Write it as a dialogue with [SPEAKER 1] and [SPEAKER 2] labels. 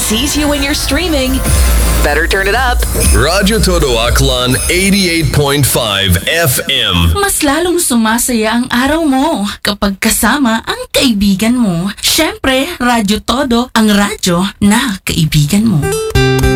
[SPEAKER 1] sees you when you're streaming. Better turn it up.
[SPEAKER 2] Radyo Todo Aklan 88.5 FM.
[SPEAKER 3] Mas lalong sumasaya ang araw mo kapag kasama ang kaibigan mo. Syempre, Radyo Todo, ang radyo na kaibigan mo.